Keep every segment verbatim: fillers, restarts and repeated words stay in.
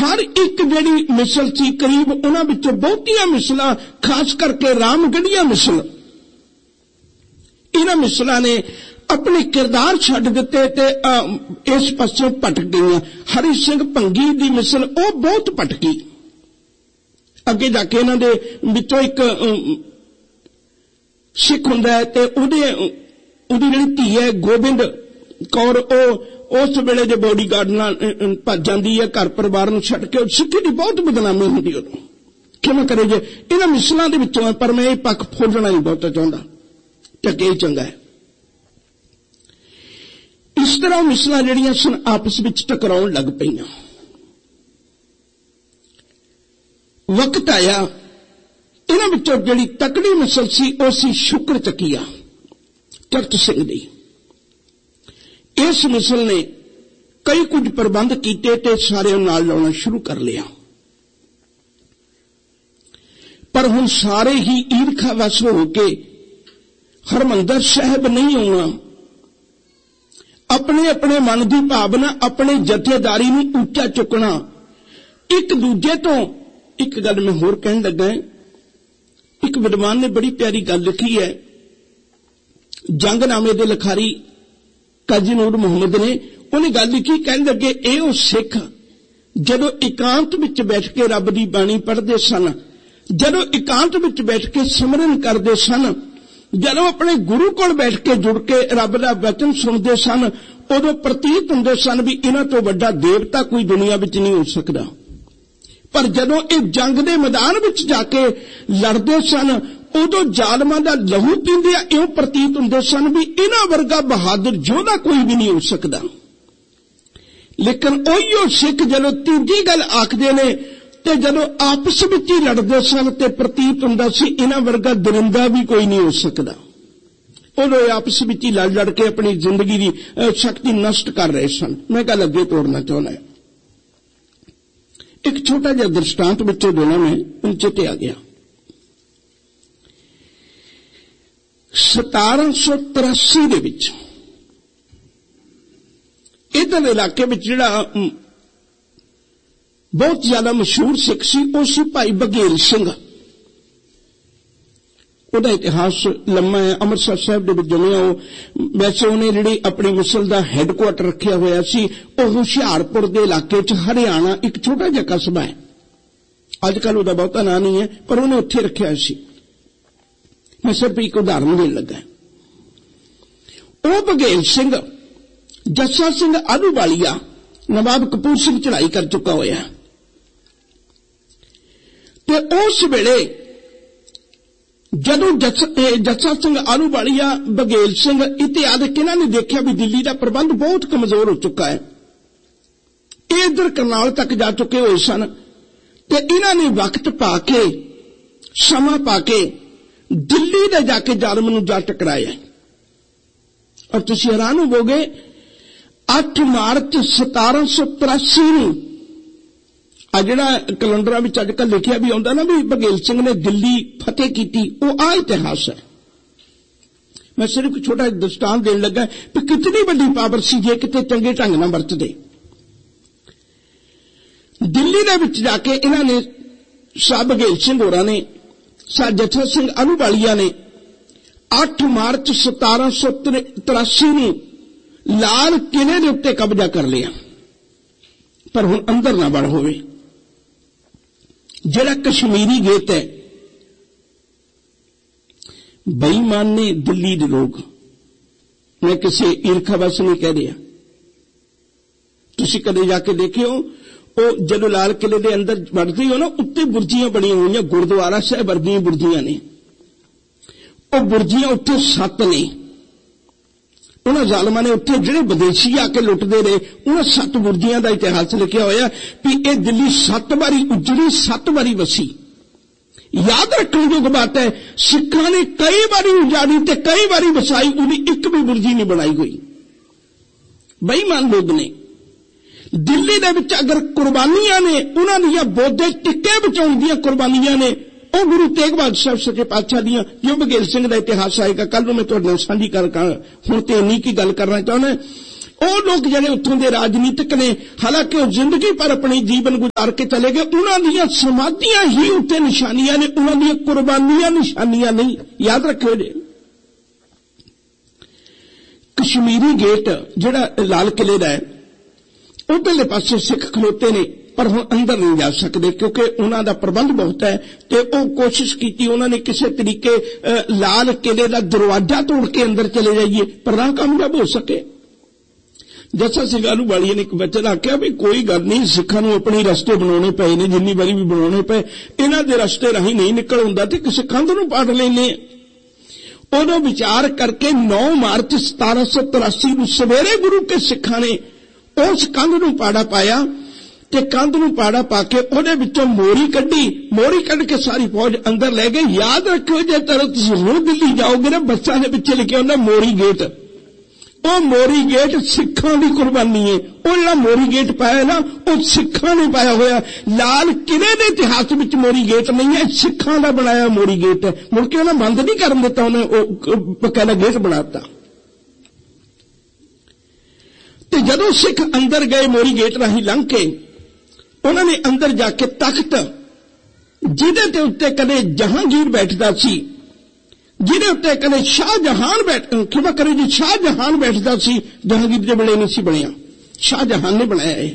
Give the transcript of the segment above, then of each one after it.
हर एक जिहड़ी मिसल सी करीब उन्हां विचों बहुतियां मिसलां खास करके रामगढ़िया मिसल इन्हां मिसलां ने अपने किरदार छड्ड दिते ते इस पासों भटक गईयां। हरि सिंह भंगी दी मिसल वो बहुत भटकी। अगे जाके इन्हां दे विचों एक सिख हुंदा है ते उहदे उहदी जिहड़ी धी है गोबिंद कौर ओ उस वेले दे बॉडीगार्ड नाल भज जांदी है घर परिवार नूं छड्ड के। सिक्खी दी बहुत बदनामी हुंदी उदों किवें करे जे इन्हां मिसलां दे विचों है। पर मैं ये पक्ष फुलना नहीं बहुत चाहुंदा ढके ही चंगा है। इस तरह मिसलां जिहड़ियां सन आपस विच टकराउण लग पईयां। वक्त आया इन्हां विचों जिहड़ी तकड़ी मिसल सी ओ सी शुक्र चकीया चरत सिंह दी। इस मिसल ने कई कुछ प्रबंध कीते ते सारे नाल लाउणा शुरू कर लिया। पर हुण सारे ही ईरखा वश हो के हरमंदर साहिब नहीं आउणा। अपने अपने मन की भावना अपने जथेदारी नूं ऊंचा चुकना। एक दूजे तो एक गल मैं होर कहण लगा। एक विद्वान ने बड़ी प्यारी गल लिखी है। जंगनामे दे लिखारी काजी नूर मुहम्मद ने उन्हें गल लिखी कहण लगे ए ओ सिख जदों एकांत विच बैठ के रब दी बाणी पढ़दे सन, जदों एकांत विच बैठ के सिमरन करदे सन, जदों अपने गुरु कोल बैठ के जुड़ के रब दा वचन सुनदे सन, उदों प्रतीत हुंदे सन भी इन्हां तों वड्डा देवता कोई दुनिया विच नहीं हो सकदा। पर जदों ये जंग दे मैदान विच जाके लड़दे सन उदों जालमां दा लहू पींदे इउं प्रतीत हुंदे सन भी इन्हां वर्गा बहादुर योधा कोई भी नहीं हो सकदा। लेकिन उहिओ सिख जदों तीजी गल आखदे ने ते जदों आपस विच ही लड़दे सन ते प्रतीत हुंदा सी इन्हां वर्गा दरिंदा भी कोई नहीं हो सकदा। उदों आपस विच ही लड़ लड़ के अपनी जिंदगी की शक्ति नष्ट कर रहे सन। मैं गल अगे तोड़ना चाहुंदा। एक छोटा जिहा दृष्टांत विचों देना मैं उन चेते आ गया। सतारह सौ तिरासी दे विच इधर इलाके में जिहड़ा बहुत ज्यादा मशहूर सिख सी वो सी भाई बघेल सिंह। उहदा इतिहास लम्मा है। अमृतसर साहिब दे विच जम्मिया। वैसे उन्हें जिहड़ी अपनी मिसल दा हैडक्वार्टर रखिया होया सी वो हुशियारपुर दे इलाके च हरियाणा एक छोटा जिहा कस्बा है। अजकल उहदा बहुता नाम नहीं है पर उन्हें उत्थे रखिया सी। मैं सिर्फ एक उदाहरण देन लगा। वो बघेल सिंह जस्सा सिंह आलूवालिया नवाब कपूर सिंह चढ़ाई कर चुका होया ते उस वेले जदों जस्सा सिंह आलूवालिया बघेल सिंह इत्यादि इन्हां ने देखा भी दिल्ली का प्रबंध बहुत कमजोर हो चुका है। ये इधर करनाल तक जा चुके हुए सन ते इन्हां ने वक्त पा के समा पा के दिल्ली दे जाके जालम नूं जा टकराया। और तुसीं हैरान होवोगे अठ मार्च सतारह सौ तिरासी नूं आ जिहड़ा कैलेंडर विच अजकल लिखिया भी आउंदा ना भी बघेल सिंह ने दिल्ली फतेह कीती वो आ इतिहास है। मैं सिर्फ एक छोटा दृष्टांत देन लगा कि कितनी बड़ी पावर सी जे किते चंगे ढंग नाल वरतदे। दिल्ली दे विच जाके इन्हां ने शाह बघेल सिंह होरां ने शाह जस्सा सिंह आलूवालिया ने अठ मार्च सतारह सौ तिरासी नूं लाल किले दे उत्ते कब्जा कर लिया। पर हुण अंदर ना वड़ होवे। जिहड़ा कश्मीरी गेट है बेईमान ने दिल्ली दे लोग, मैं किसी ईरखा वश नहीं कह रहा। तुसीं कदे जाके देखियो वो जदों लाल किले दे अंदर वड़दे हो ना उत्ते बुर्जियां बणियां होईयां गुरुद्वारा साहिब वर्गियां बुर्जियां ने। वो बुर्जियां उत्ते सत्त ने। उन्हां जालमां ने उत्थे जिहड़े विदेशी आके लुटदे रहे उन्हां सत्त बुर्जियां दा इतिहास लिखिया होया कि ये दिल्ली सत्त बारी उजड़ी सत्त बारी वसी। याद रखने योग्य बात है सिखां ने कई बारी उजाड़ी ते कई बारी वसाई उहदी एक भी बुर्जी नहीं बनाई गई। बेईमान लोग ने। दिल्ली दे विच अगर कुर्बानियां ने उन्हां दीयां बोधे टिक्के बचाउण दीयां कुर्बानियां ने ਉਹ गुरु तेग बहादुर साहब सच्चे पातशाह दियां जो बघेल सिंह का इतिहास आएगा कल मैं तुहाडे नाल सांझी कर हुण ते इन्नी की गल करना चाहुंदा। ਉਹ ਲੋਕ ਜਿਹੜੇ ਉੱਥੋਂ ਦੇ ਰਾਜਨੀਤਿਕ ਨੇ, ਹਾਲਾਂਕਿ ਉਹ ਜ਼ਿੰਦਗੀ ਭਰ ਆਪਣੀ ਜੀਵਨ ਗੁਜ਼ਾਰ ਕੇ ਚਲੇ ਗਏ, ਉਹਨਾਂ ਦੀਆਂ ਸਮਾਧੀਆਂ ਹੀ ਉੱਤੇ ਨਿਸ਼ਾਨੀਆਂ ਨੇ, ਉਹਨਾਂ ਦੀਆਂ ਕੁਰਬਾਨੀਆਂ ਨਿਸ਼ਾਨੀਆਂ ਨਹੀਂ। ਯਾਦ ਰੱਖਿਓ ਜੀ। ਕਸ਼ਮੀਰੀ ਗੇਟ ਜਿਹੜਾ ਲਾਲ ਕਿਲੇ ਦਾ ਹੈ, ਉਧਰਲੇ ਪਾਸੇ ਸਿੱਖ ਖਲੋਤੇ ਨੇ, ਪਰ ਹੁਣ ਅੰਦਰ ਨਹੀਂ ਜਾ ਸਕਦੇ ਕਿਉਂਕਿ ਉਹਨਾਂ ਦਾ ਪ੍ਰਬੰਧ ਬਹੁਤ ਹੈ। ਤੇ ਉਹ ਕੋਸ਼ਿਸ਼ ਕੀਤੀ ਉਹਨਾਂ ਨੇ ਕਿਸੇ ਤਰੀਕੇ ਲਾਲ ਕਿਲੇ ਦਾ ਦਰਵਾਜ਼ਾ ਤੋੜ ਕੇ ਅੰਦਰ ਚਲੇ ਜਾਈਏ, ਪਰ ਨਾ ਕਾਮਯਾਬ ਹੋ ਸਕੇ। ਜੱਸਾ ਸਿੰਘ ਆਹਲੂਵਾਲੀਆ ਨੇ ਇੱਕ ਵਚਨ ਆਖਿਆ ਵੀ ਕੋਈ ਗੱਲ ਨਹੀਂ, ਸਿੱਖਾਂ ਨੂੰ ਆਪਣੇ ਰਸਤੇ ਬਣਾਉਣੇ ਪਏ ਨੇ, ਜਿੰਨੀ ਵਾਰੀ ਵੀ ਬਣਾਉਣੇ ਪਏ, ਇਹਨਾਂ ਦੇ ਰਸਤੇ ਰਾਹੀਂ ਨਹੀਂ ਨਿਕਲ ਹੁੰਦਾ ਤੇ ਕਿਸੇ ਕੰਧ ਨੂੰ ਪਾੜ ਲੈਨੇ। ਉਦੋਂ ਵਿਚਾਰ ਕਰਕੇ ਨੌ ਮਾਰਚ ਸਤਾਰਾਂ ਸੌ ਤਰਾਸੀ ਨੂੰ ਸਵੇਰੇ ਗੁਰੂ ਕੇ ਸਿੱਖਾਂ ਨੇ ਉਸ ਕੰਧ ਨੂੰ ਪਾੜਾ ਪਾਇਆ ਤੇ ਕੰਧ ਨੂੰ ਪਾੜਾ ਪਾ ਕੇ ਉਹਦੇ ਵਿੱਚੋਂ ਮੋਰੀ ਕੱਢੀ। ਮੋਰੀ ਕੱਢ ਕੇ ਸਾਰੀ ਫੌਜ ਅੰਦਰ ਲੈ ਗਏ। ਯਾਦ ਰੱਖਿਓ, ਜੇ ਤਰ੍ਹਾਂ ਤੁਸੀਂ ਹੁਣ ਦਿੱਲੀ ਜਾਓਗੇ ਨਾ, ਬੱਸਾਂ ਦੇ ਪਿੱਛੇ ਲਿਖਿਆ ਹੁੰਦਾ ਮੋਰੀ ਗੇਟ। ਉਹ ਮੋਰੀ ਗੇਟ ਸਿੱਖਾਂ ਦੀ ਕੁਰਬਾਨੀ ਹੈ। ਉਹ ਜਿਹੜਾ ਮੋਰੀ ਗੇਟ ਪਾਇਆ ਨਾ, ਉਹ ਸਿੱਖਾਂ ਨੇ ਪਾਇਆ ਹੋਇਆ। ਲਾਲ ਕਿਲੇ ਦੇ ਇਤਿਹਾਸ ਵਿੱਚ ਮੋਰੀ ਗੇਟ ਨਹੀਂ ਹੈ, ਸਿੱਖਾਂ ਦਾ ਬਣਾਇਆ ਮੋਰੀ ਗੇਟ ਹੈ। ਮੁੜ ਕੇ ਉਹਨਾਂ ਬੰਦ ਨਹੀਂ ਕਰਨ ਦਿੱਤਾ, ਉਹਨੇ ਉਹ ਬਕਾਇਦਾ ਗੇਟ ਬਣਾਤਾ। ਤੇ ਜਦੋਂ ਸਿੱਖ ਅੰਦਰ ਗਏ ਮੋਰੀ ਗੇਟ ਰਾਹੀਂ ਲੰਘ ਕੇ, ਉਹਨਾਂ ਨੇ ਅੰਦਰ ਜਾ ਕੇ ਤਖਤ ਜਿਹਦੇ ਤੇ ਉੱਤੇ ਕਦੇ ਜਹਾਂਗੀਰ ਬੈਠਦਾ ਸੀ, ਜਿਹਦੇ ਉੱਤੇ ਕਦੇ ਸ਼ਾਹਜਹਾਨ ਬੈਠ ਖਿਮਾ ਕਰੇ ਜੀ ਸ਼ਾਹਜਹਾਨ ਬੈਠਦਾ ਸੀ, ਜਹਾਂਗੀਰ ਦੇ ਵੇਲੇ ਨਹੀਂ ਸੀ ਬਣਿਆ, ਸ਼ਾਹਜਹਾਨ ਨੇ ਬਣਾਇਆ ਹੈ।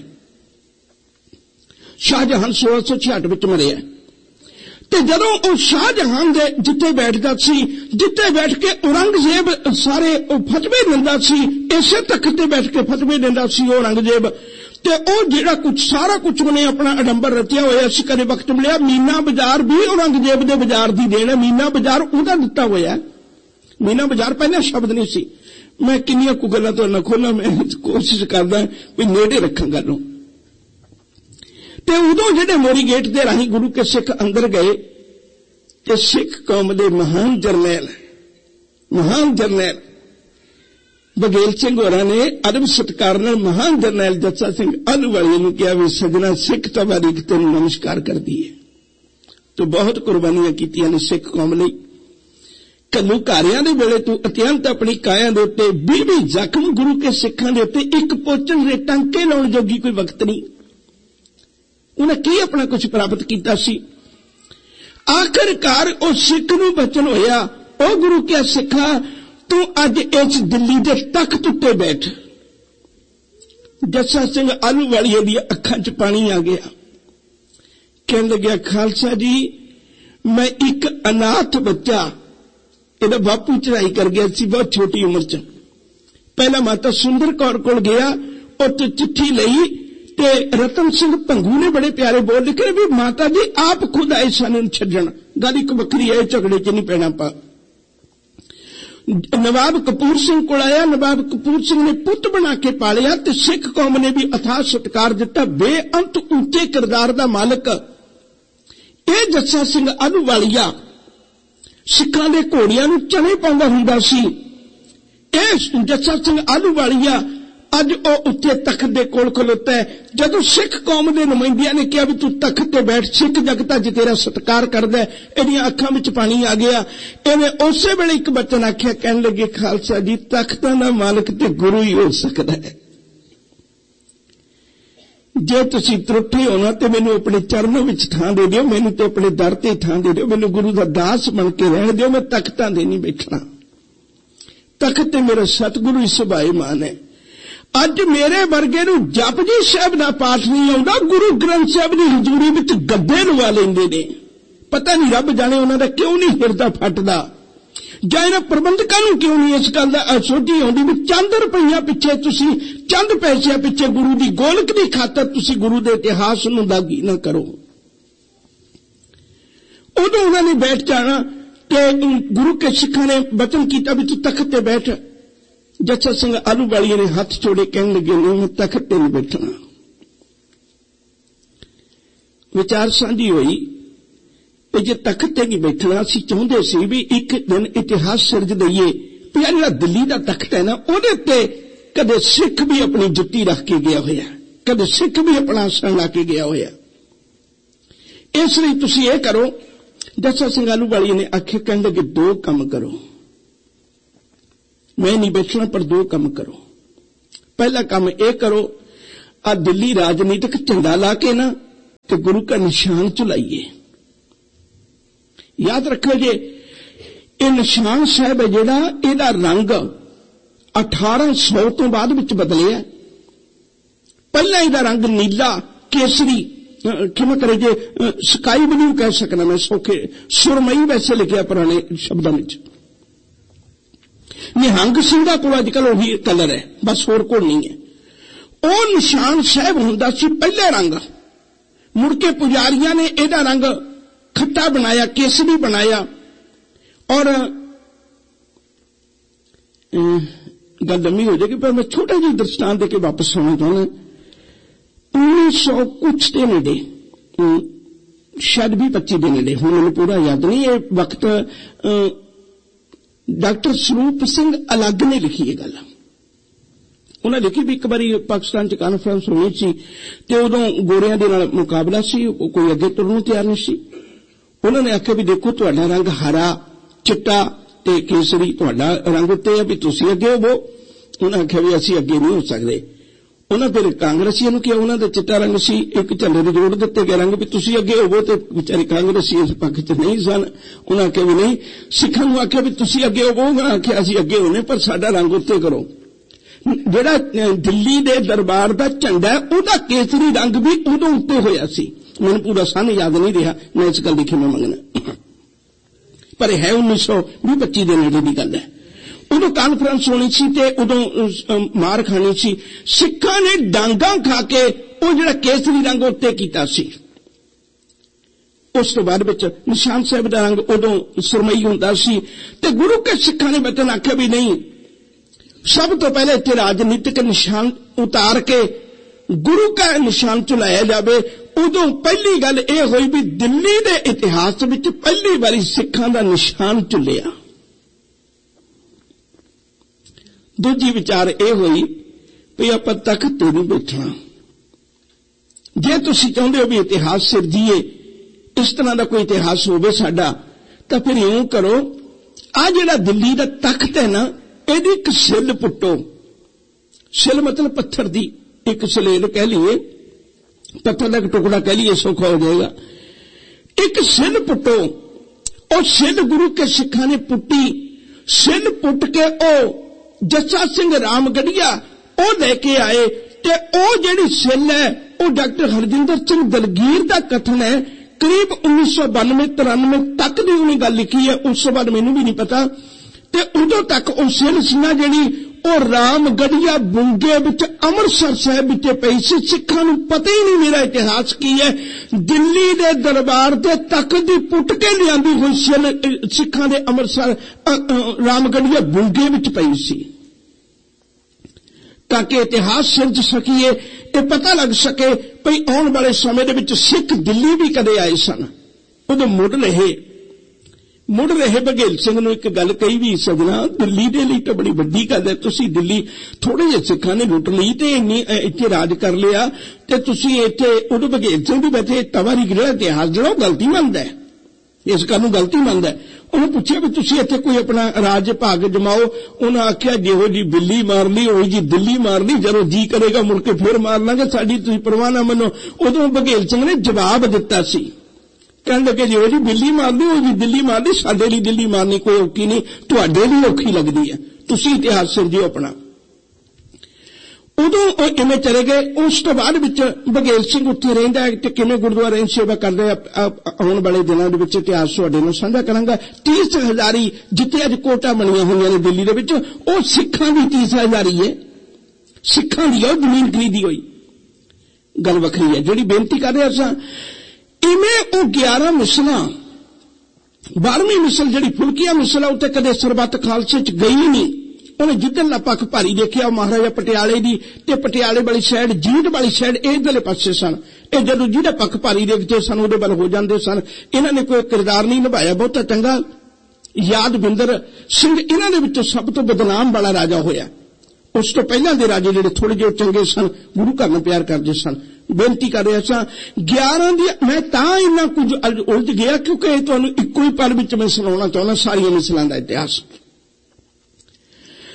ਸ਼ਾਹਜਹਾਨ ਸੋਲਾਂ ਸੌ ਛਿਆਹਠ ਵਿੱਚ ਮਰਿਆ। ਤੇ ਜਦੋਂ ਉਹ ਸ਼ਾਹਜਹਾਨ ਦੇ ਜਿੱਥੇ ਬੈਠਦਾ ਸੀ, ਜਿੱਥੇ ਬੈਠ ਕੇ ਔਰੰਗਜ਼ੇਬ ਸਾਰੇ ਉਹ ਫਤਵੇ ਦਿੰਦਾ ਸੀ, ਇਸੇ ਤਖਤ ਤੇ ਬੈਠ ਕੇ ਫਤਵੇ ਦਿੰਦਾ ਸੀ ਉਹ ਔਰੰਗਜ਼ੇਬ। ਤੇ ਉਹ ਜਿਹੜਾ ਕੁਝ ਸਾਰਾ ਕੁਝ ਉਹਨੇ ਆਪਣਾ ਅਡੰਬਰ ਰਚਿਆ ਹੋਇਆ ਸੀ, ਕਦੇ ਵਕਤ ਮਿਲਿਆ। ਮੀਨਾ ਬਾਜ਼ਾਰ ਵੀ ਔਰੰਗਜ਼ੇਬ ਦੇ ਬਾਜ਼ਾਰ ਦੀ ਦੇਣ ਹੈ। ਮੀਨਾ ਬਾਜ਼ਾਰ ਉਹਦਾ ਦਿੱਤਾ ਹੋਇਆ। ਮੀਨਾ ਬਾਜ਼ਾਰ ਪਹਿਲਾਂ ਸ਼ਬਦ ਨਹੀਂ ਸੀ। ਮੈਂ ਕਿੰਨੀਆਂ ਕੁ ਗੱਲਾਂ ਤੋਂ ਨਾ ਖੋਲਾਂ, ਮੈਂ ਕੋਸ਼ਿਸ਼ ਕਰਦਾ ਵੀ ਨੇੜੇ ਰੱਖਾਂ ਗੱਲ ਨੂੰ। ਤੇ ਉਦੋਂ ਜਿਹੜੇ ਮੋਰੀ ਗੇਟ ਦੇ ਰਾਹੀਂ ਗੁਰੂ ਕੇ ਸਿੱਖ ਅੰਦਰ ਗਏ ਤੇ ਸਿੱਖ ਕੌਮ ਦੇ ਮਹਾਨ ਜਰਨੈਲ ਮਹਾਨ ਜਰਨੈਲ ਬਗੇਲ ਸਿੰਘ ਹੋਰਾਂ ਨੇ ਅਦਬ ਸਤਿਕਾਰ ਨਾਲ ਮਹਾਨ ਜਰਨੈਲ ਜੱਸਾ ਸਿੰਘ ਆਹਲੂਵਾਲੀਆ ਨੂੰ ਕਿਹਾ ਵੀ ਸਜਣਾ ਸਿੱਖ ਤਵਾਰੀਖ ਤੈਨੂੰ ਨਮਸਕਾਰ ਕਰਦੀ ਹੈ। ਤੂੰ ਬਹੁਤ ਕੁਰਬਾਨੀਆਂ ਕੀਤੀਆਂ ਨੇ ਸਿੱਖ ਕੌਮ ਲਈ। ਘੱਲੂਘਾਰਿਆਂ ਦੇ ਵੇਲੇ ਤੂੰ ਅਤਿਅੰਤ ਆਪਣੀ ਕਾਇਆ ਦੇ ਉੱਤੇ ਵੀਹ ਵੀਹ ਜ਼ਖਮ ਗੁਰੂ ਕੇ ਸਿੱਖਾਂ ਦੇ ਉੱਤੇ ਇੱਕ ਪੋਚਣ ਦੇ ਟਾਂਕੇ ਲਾਉਣ ਜੋਗੀ ਕੋਈ ਵਕਤ ਨਹੀਂ। ਉਹਨੇ ਕੀ ਆਪਣਾ ਕੁਝ ਪ੍ਰਾਪਤ ਕੀਤਾ ਸੀ? ਆਖਿਰਕਾਰ ਉਹ ਸਿੱਖ ਨੂੰ ਬਚਨ ਹੋਇਆ, ਉਹ ਗੁਰੂ ਕੇ ਸਿੱਖਾ ਤੂੰ ਅੱਜ ਇਸ ਦਿੱਲੀ ਦੇ ਤਖਤ ਉੱਤੇ ਬੈਠ। ਜੱਸਾ ਸਿੰਘ ਆਹਲੂਵਾਲੀਆ ਦੀਆਂ ਅੱਖਾਂ 'ਚ ਪਾਣੀ ਆ ਗਿਆ। ਕਹਿਣ ਲੱਗਿਆ, ਖਾਲਸਾ ਜੀ, ਮੈਂ ਇੱਕ ਅਨਾਥ ਬੱਚਾ, ਇਹਦਾ ਬਾਪੂ ਚੜਾਈ ਕਰ ਗਿਆ ਸੀ ਬਹੁਤ ਛੋਟੀ ਉਮਰ 'ਚ। ਪਹਿਲਾਂ ਮਾਤਾ ਸੁੰਦਰ ਕੌਰ ਕੋਲ ਗਿਆ, ਉੱਥੇ ਚਿੱਠੀ ਲਈ ਤੇ ਰਤਨ ਸਿੰਘ ਭੰਗੂ ਨੇ ਬੜੇ ਪਿਆਰੇ ਬੋਲ ਲਿਖੇ ਵੀ ਮਾਤਾ ਜੀ ਆਪ ਖੁਦ ਆਏ ਸਾਨੂੰ ਛੱਡਣ। ਗੱਲ ਇੱਕ ਵੱਖਰੀ ਹੈ, ਝਗੜੇ 'ਚ ਨਹੀਂ ਪੈਣਾ ਪਾ। ਨਵਾਬ ਕਪੂਰ ਸਿੰਘ ਕੋਲ ਆਇਆ। ਨਵਾਬ ਕਪੂਰ ਸਿੰਘ ਨੇ ਪੁੱਤ ਬਣਾ ਕੇ ਪਾਲਿਆ ਤੇ ਸਿੱਖ ਕੌਮ ਨੇ ਵੀ ਅਥਾਹ ਸਤਿਕਾਰ ਦਿੱਤਾ। ਬੇਅੰਤ ਉੱਚੇ ਕਿਰਦਾਰ ਦਾ ਮਾਲਕ ਇਹ ਜੱਸਾ ਸਿੰਘ ਆਹਲੂਵਾਲੀਆ ਸਿੱਖਾਂ ਦੇ ਘੋੜਿਆਂ ਨੂੰ ਚਣੇ ਪਾਉਂਦਾ ਹੁੰਦਾ ਸੀ। ਇਹ ਜੱਸਾ ਸਿੰਘ ਆਹਲੂਵਾਲੀਆ ਅੱਜ ਉਹ ਉੱਤੇ ਤਖਤ ਦੇ ਕੋਲ ਖਲੋਤਾ ਹੈ। ਜਦੋਂ ਸਿੱਖ ਕੌਮ ਦੇ ਨੁਮਾਇੰਦਿਆਂ ਨੇ ਕਿਹਾ ਵੀ ਤੂੰ ਤਖਤ ਤੇ ਬੈਠ, ਸਿੱਖ ਜਗਤ ਅੱਜ ਤੇਰਾ ਸਤਿਕਾਰ ਕਰਦਾ, ਇਹਦੀਆਂ ਅੱਖਾਂ ਵਿੱਚ ਪਾਣੀ ਆ ਗਿਆ। ਇਹਨੇ ਉਸੇ ਵੇਲੇ ਇੱਕ ਬਚਨ ਆਖਿਆ, ਕਹਿਣ ਲੱਗੇ, ਖਾਲਸਾ ਜੀ, ਤਖਤਾਂ ਦਾ ਮਾਲਕ ਤੇ ਗੁਰੂ ਹੀ ਹੋ ਸਕਦਾ ਹੈ। ਜੇ ਤੁਸੀਂ ਤਰੁੱਠੇ ਹੋਣਾ ਤੇ ਮੈਨੂੰ ਆਪਣੇ ਚਰਨਾਂ ਵਿੱਚ ਥਾਂ ਦੇ ਦਿਓ, ਮੈਨੂੰ ਤੇ ਆਪਣੇ ਦਰ ਤੇ ਥਾਂ ਦੇ ਦਿਓ, ਮੈਨੂੰ ਗੁਰੂ ਦਾ ਦਾਸ ਬਣ ਕੇ ਰਹਿਣ ਦਿਓ। ਮੈਂ ਤਖਤਾਂ ਦੇ ਨਹੀਂ ਬੈਠਣਾ। ਤਖਤ ਤੇ ਮੇਰਾ ਸਤਿਗੁਰੂ ਹੀ ਸੁਭਾਏਮਾਨ ਹੈ। ਅੱਜ ਮੇਰੇ ਵਰਗੇ ਨੂੰ ਜਪਜੀ ਸਾਹਿਬ ਦਾ ਪਾਠ ਨਹੀਂ ਆਉਂਦਾ, ਗੁਰੂ ਗ੍ਰੰਥ ਸਾਹਿਬ ਦੀ ਹਜ਼ੂਰੀ ਵਿੱਚ ਗੱਦੇ ਲਵਾ ਲੈਂਦੇ ਨੇ। ਪਤਾ ਨਹੀਂ ਰੱਬ ਜਾਣੇ ਉਹਨਾਂ ਦਾ ਕਿਉਂ ਨਹੀਂ ਹਿਰਦਾ ਫਟਦਾ, ਜਾਂ ਇਹਨਾਂ ਪ੍ਰਬੰਧਕਾਂ ਨੂੰ ਕਿਉਂ ਨਹੀਂ ਇਸ ਗੱਲ ਦਾ ਸੋਝੀ ਆਉਂਦੀ ਵੀ ਚੰਦ ਰੁਪਈਆ ਪਿੱਛੇ ਤੁਸੀਂ, ਚੰਦ ਪੈਸਿਆਂ ਪਿੱਛੇ ਗੁਰੂ ਦੀ ਗੋਲਕ ਦੀ ਖਾਤਰ ਤੁਸੀਂ ਗੁਰੂ ਦੇ ਇਤਿਹਾਸ ਨੂੰ ਦਾਗੀ ਨਾ ਕਰੋ। ਉਦੋਂ ਉਹਨਾਂ ਨੇ ਬੈਠ ਜਾਣਾ ਤੇ ਗੁਰੂ ਕੇ ਸਿੱਖਾਂ ਨੇ ਬਚਨ ਕੀਤਾ ਵੀ ਤੂੰ ਤਖਤ ਤੇ ਬੈਠ। ਜੱਸਾ ਸਿੰਘ ਆਹਲੂਵਾਲੀਆ ਨੇ ਹੱਥ ਜੋੜੇ, ਕਹਿਣ ਲੱਗੇ, ਨਹੀਂ ਮੈਂ ਤਖਤ ਤੇ ਨਹੀਂ ਬੈਠਣਾ। ਵਿਚਾਰ ਸਾਂਝੀ ਹੋਈ ਤੇ ਜੇ ਤਖਤ ਤੇ ਨਹੀਂ ਬੈਠਣਾ, ਅਸੀਂ ਚਾਹੁੰਦੇ ਸੀ ਵੀ ਇੱਕ ਦਿਨ ਇਤਿਹਾਸ ਸਿਰਜ ਦਈਏ ਵੀ ਇਹ ਜਿਹੜਾ ਦਿੱਲੀ ਦਾ ਤਖਤ ਹੈ ਨਾ, ਉਹਦੇ ਉੱਤੇ ਕਦੇ ਸਿੱਖ ਵੀ ਆਪਣੀ ਜੁੱਤੀ ਰੱਖ ਕੇ ਗਿਆ ਹੋਇਆ, ਕਦੇ ਸਿੱਖ ਵੀ ਆਪਣਾ ਆਸਣ ਲਾ ਕੇ ਗਿਆ ਹੋਇਆ। ਇਸ ਲਈ ਤੁਸੀਂ ਇਹ ਕਰੋ। ਜੱਸਾ ਸਿੰਘ ਆਹਲੂਵਾਲੀਆ ਨੇ ਆਖਿਆ, ਕਹਿਣ ਲੱਗੇ, ਦੋ ਕੰਮ ਕਰੋ। ਮੈਂ ਨਹੀਂ ਬੈਠਣਾ, ਪਰ ਦੋ ਕੰਮ ਕਰੋ। पहला काम ये करो, आ दिल्ली राजनीतिक झंडा ला के ना ते गुरु का निशान चलाइए। याद रखो जे ये निशान साहब है जिहड़ा, इहदा रंग अठारह सौ तो बाद विच बदलिया। पहला इहदा रंग नीला केसरी, क्षमा करे जे स्काई ब्लू कह सकना मैं, सौखे सुरमई वैसे लिखिया पुराने शब्दों में। निहंग सिंह कोल अजकल उही कलर है, बस होर कोल नहीं है। वो निशान साहब हुंदा सी पहले रंग, मुड़ के पुजारियां ने इहदा रंग खट्टा बनाया, केसरी बनाया। और गल लम्मी हो जाएगी पर मैं छोटा जी दृष्टांत देके वापस आना चाहना। उन्नीस सौ कुछ के नेड़े, शायद भी पच्ची के नेड़े, हूं मैंने पूरा याद नहीं, ये वक्त डॉक्टर स्वरूप सिंह अलग ने लिखी है गल। उन्हें लिखी भी एक बारी पाकिस्तान च कॉन्फ्रेंस होनी सी ते उदों गोरियां दे नाल मुकाबला सी, कोई अगे तुरन नूं तैयार नहीं सी। उन्होंने आख्या भी देखो तुहाडा रंग हरा चिट्टा ते केसरी तुहाडा रंग उत्ते है, भी तुसीं अगे होवो। उन्हें आख्या भी असीं अगे नहीं हो सकदे। उन्हें फिर कांग्रेसियों नूं कहा, उन्हां दे चिट्टा रंग सी, एक झंडे दे जोड़ दित्ते गए रंग भी तुसीं अगे होवो, ते बेचारे कांग्रेसी इस पक्ष च नहीं सन। उन्हें आख्या भी नहीं, सिखां नूं आख्या भी तुसीं अगे होवो, उन्हें आख्या असीं अगे होने पर साडा रंग उत्ते करो। जिहड़ा दिल्ली दे दरबार दा झंडा है उहदा केसरी रंग भी उदों उत्ते होया सी। मैनूं पूरा सन याद नहीं रहा, मैं इस गल दी खिमा मंगना, पर है उन्नीस सौ भी पच्ची के नेड़े की गल है। उदों कानफ्रेंस होनी सी ते उदों मार खानी सी। सिखां ने डांगा खा के वो जिहड़ा केसरी रंग उत्ते कीता सी। उस तो बाद विच निशान साहब दा रंग उदों सुरमई हुंदा सी ते गुरु के सिखां ने बतन आख्या भी नहीं, सब तो पहले इत्थे राजनीतिक निशान उतार के गुरु का निशान चलाया जाए। उदों पहली गल यह हुई भी दिल्ली के इतिहास विच पहली बारी सिखां दा निशान चुलिया। दूजी विचार यह हुई भी आपां तख्त ते नहीं बैठना। जे तुसीं चाहुंदे हो भी इतिहास सिरजीए, इस तरह का कोई इतिहास होवे साडा, तां फिर इउं करो, आ जिहड़ा दिल्ली दा तख्त है ना, इहदी एक सिल पुट्टो। सिल मतलब पत्थर दी एक सलेल कह लीए, पत्थर का एक टुकड़ा कह लीए, सौखा हो जाएगा। एक सिल पुट्टो, और सिल गुरु के सिखां ने पुट्टी। सिल पुट के ओ जस्सा सिंह रामगढ़िया ओ लेके आए, ते ओ जिहड़ी सिल है ओ डॉक्टर हरजिंदर सिंह दलगीर दा कथन है। करीब उन्नीस सौ बानवे तिरानवे तक दी उन्हें गल लिखी है, उस तो बाद मैनूं भी नहीं पता। ते उदों तक ओ सिल सी ना जिहड़ी और रामगढ़िया बुंगे विच अमृतसर साहिब विच पई सी। सिखां नूं पता ही नहीं मेरा इतिहास की है। दिल्ली दे दरबार दे तक दी पुट के लियांदी हुई सिल सिखां दे अमृतसर रामगढ़िया बुंगे विच पई सी, ताकि इतिहास सिरज सकीए, ये पता लग सके भई आने वाले समय दे विच सिख दिल्ली भी कदे आए सन। उदों मुड़ रहे मुड़ रहे बघेल सिंह नूं एक गल कही भी, सजना दिल्ली दे लई तां बड़ी वड्डी गल है, तुसीं दिल्ली थोड़े जिहे सिखां ने लुट लई ते इन्नी इत्थे राज कर लिया, ते तुसीं इत्थे उदों बघेल सिंह भी बैठे तवारी जिहड़ा इतिहास जिहड़ा गलती मनदा है, इस गल नूं गलती मनदा है। उन्हें पूछा भी तुसीं इत्थे कोई अपना राज भाग जमाओ। उन्हें आख्या जिहो जी बिल्ली मार ली उही जी दिल्ली मार ली, जदों जी करेगा मुड़ के फिर मार लांगे, साडी तुसीं परवाह ना मनो। उदों बघेल सिंह ने जवाब दिता सी, कहने लगे जिहो जी बिल्ली मार ली उही जी दिल्ली मार ली, साडे लई दिल्ली मारनी कोई औखी नहीं, तुहाडे लई औखी लगदी है, तुसीं इतिहास सिरजिओ अपना। उदों इवें चले गए। उस तो बाद विच बघेल सिंह उत्थे रहिंदा है ते किवें गुरुद्वारे सेवा करदे आउण वाले दिनां दे विच इतिहास तुहाडे नाल साझा करांगा। तीस हजारी जिथे अज कोटा बणीਆਂ होईਆਂ ने दिल्ली दे विच, ओह सिखां दी तीस हजारी है, सिखां दी ओह जमीन खरीदी होई, गल वखरी है। जिहड़ी बेनती कर रहे असां इवें ओह ग्यारह मिसलां, बारहवीं मिसल जिहड़ी फुलकिया मिसल है उत्ते कदे सरबत खालसे च गई नहीं। उन्हें जिधरला पक्ष भारी देखिया महाराजा पटियाले दी ते पटियाले वाली साइड जींद वाली साइड इधरले पासे सन। ये जदों जिहड़ा पक्ष भारी देखते सन उहदे वल हो जांदे सन। इन्हां ने कोई किरदार नहीं निभाया बहुता चंगा। यादविंदर सिंह इन्हां दे विचों सब तो बदनाम वाला राजा होया। उस तो पहला दे राजे जिहड़े थोड़े जिहे चंगे सन, गुरु घर नूं प्यार करदे सन। बेनती कर रहा सा ग्यारह दी मैं तां इन्ना कुछ उलझ गया क्योंकि तुहानूं इक्को ही पल विच मैं सुणाउणा चाहुंदा सारियां मिसलां दा इतिहास।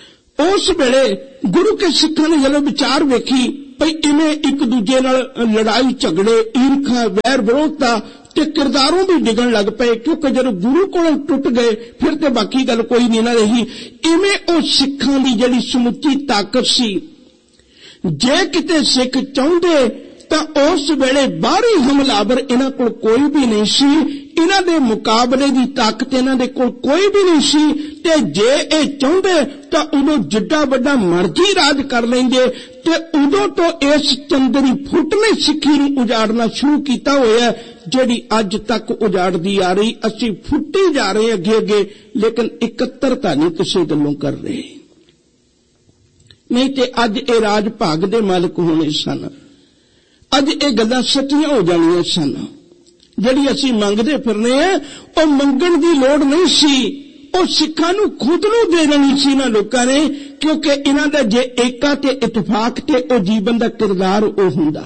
उस वेले गुरु के सिखां ने जदों विचार वेखी भई इवें एक दूजे नाल लड़ाई झगड़े ईर्खा वैर विरोधता ते किरदारों भी डिगण लग पे, क्योंकि जदों गुरु कोलों टुट गए फिर ते बाकी गल कोई नहीं ना रही। इवें ओ सिखां दी जिहड़ी समुची ताकत सी, जे किते सिख चाहुंदे तां उस वेले बाहरी हमलावर इन्हां कोल कोई भी नहीं सी, इन्हां दे मुकाबले दी ताकत इन्हां दे कोल कोई भी नहीं सी। ते जे ए चाहुंदे तां उदों जिड्डा वड्डा मर्जी राज कर लैंदे ते उदों तो इस चंदरी फुट ने सिੱਖੀ ਨੂੰ उजाड़ना शुरू कीता होया, ਜਿਹੜੀ ਅੱਜ तक उजाड़दी आ रही। ਅਸੀਂ फुट्टी जा रहे अगे अगे, लेकिन इकत्तरता नहीं किसी गल्लों कर रहे। नहीं ते अज ए राज भाग दे मालिक होने सन, अज ए गल्लां सच्चियां हो जाणियां सन। ਜਿਹੜੀ ਅਸੀਂ मंगदे फिरने आ ਉਹ ਮੰਗਣ ਦੀ ਲੋੜ नहीं सी, ਉਹ ਸਿੱਖਾਂ ਨੂੰ खुद ਨੂੰ ਦੇ ਦੇਣੀ ਸੀ ना ਲੋਕਾਂ ने, क्योंकि इन्हां दा जे एका ते इतफाक ते ਉਹ जीवन ਦਾ किरदार ਉਹ ਹੁੰਦਾ।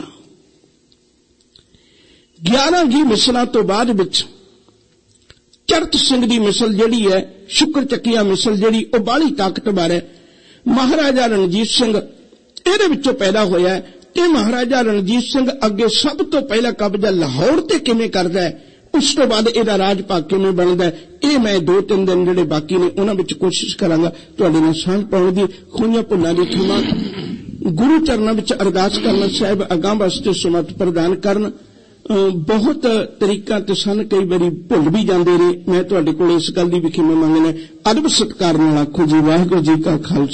ग्यारह गी मिसलों तो बाद विच चरत सिंह दी मिसल जिहड़ी है, शुक्र चकिया मिसल जिहड़ी ਉਹ बाहली ताकतवर है। महाराजा रणजीत सिंह ਇਹਦੇ ਵਿੱਚੋਂ पैदा होया है ते महाराजा रणजीत सिंह अगे सब तो पहला कब्जा लाहौर ते किवें करदा है, उस तो बाद ਇਹਦਾ राज भाग किवें बनदा है, ਇਹ मैं दो तीन दिन ਜਿਹੜੇ बाकी ने उन्हां विच कोशिश करांगा तुहाडे नाल साਂਝ पाउण ਦੀ। खोइयां भुल्लां दी खिमा गुरु चरनां विच अरदास करना, साहिब अगां वास्ते सुमत प्रदान करन। बहुत तरीका ते सन, कई बारी भुल भी जांदे ने। मैं तुहाडे कोल इस गल दी भी खिमा मंगना, अदब सत्कार नाल आखो जी वाहिगुरू जी का खालसा